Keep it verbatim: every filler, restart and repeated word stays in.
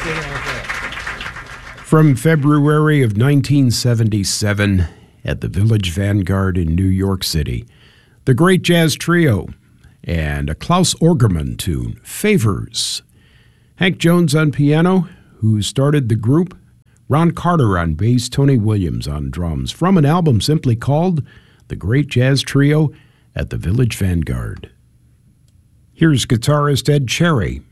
From February of nineteen seventy-seven at the Village Vanguard in New York City, the Great Jazz Trio and a Klaus Orgerman tune, Favors. Hank Jones on piano, who started the group, Ron Carter on bass, Tony Williams on drums, from an album simply called The Great Jazz Trio at the Village Vanguard. Here's guitarist Ed Cherry